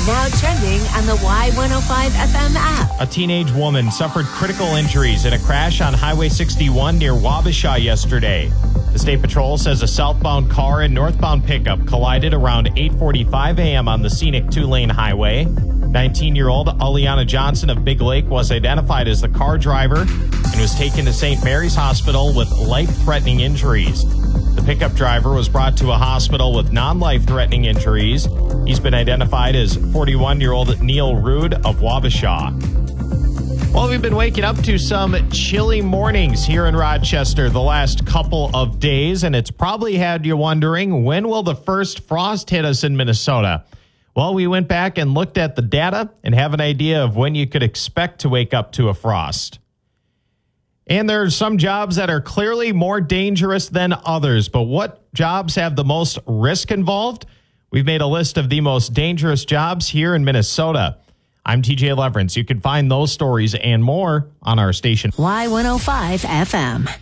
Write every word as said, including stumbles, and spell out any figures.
Now trending on the Y one oh five F M app. A teenage woman suffered critical injuries in a crash on Highway sixty-one near Wabasha yesterday. The State Patrol says a southbound car and northbound pickup collided around eight forty-five a.m. on the scenic two-lane highway. nineteen-year-old Aliana Johnson of Big Lake was identified as the car driver and was taken to Saint Mary's Hospital with life-threatening injuries. The pickup driver was brought to a hospital with non-life-threatening injuries. He's been identified as forty-one-year-old Neil Rude of Wabasha. Well, we've been waking up to some chilly mornings here in Rochester the last couple of days, and it's probably had you wondering, when will the first frost hit us in Minnesota? Well, we went back and looked at the data and have an idea of when you could expect to wake up to a frost. And there are some jobs that are clearly more dangerous than others, but what jobs have the most risk involved? We've made a list of the most dangerous jobs here in Minnesota. I'm T J Leverance. You can find those stories and more on our station. Y one oh five F M.